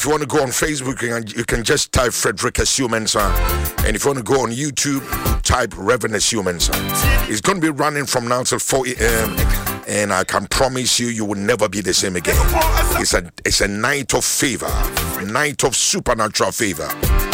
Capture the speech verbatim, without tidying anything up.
if you want to go on Facebook, you can, you can just type Frederick Asiumensa. And if you want to go on YouTube, type Reverend Asiumensa. It's going to be running from now till four a.m. And I can promise you, you will never be the same again. It's a, it's a night of favor, night of supernatural favor.